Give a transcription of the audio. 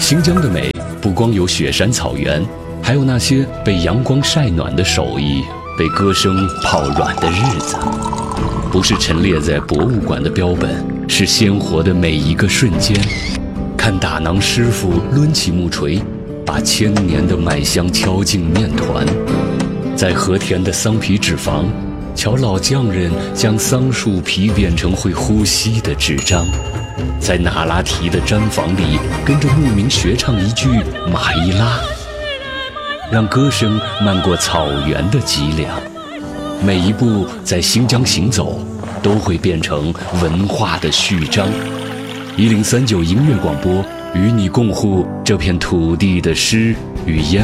新疆的美不光有雪山草原，还有那些被阳光晒暖的手艺，被歌声泡软的日子。不是陈列在博物馆的标本，是鲜活的每一个瞬间。看打馕师傅抡起木锤，把千年的麦香敲进面团。在和田的桑皮纸坊，瞧老匠人将桑树皮变成会呼吸的纸张。在那拉提的毡房里，跟着牧民学唱一句马伊拉，让歌声漫过草原的脊梁。每一步在新疆行走，都会变成文化的序章。1039音乐广播与你共护这片土地的诗与烟